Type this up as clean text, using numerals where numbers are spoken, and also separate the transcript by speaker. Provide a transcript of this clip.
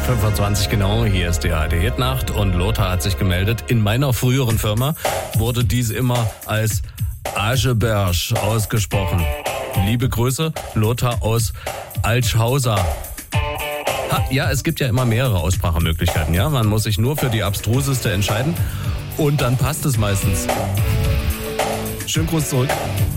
Speaker 1: 8:25 genau, hier ist die ARD-Hitnacht und Lothar hat sich gemeldet. In meiner früheren Firma wurde dies immer als Ascheberg ausgesprochen. Liebe Grüße, Lothar aus Altschauser. Ja, es gibt ja immer mehrere Aussprachemöglichkeiten, ja. Man muss sich nur für die abstruseste entscheiden und dann passt es meistens. Schönen Gruß zurück.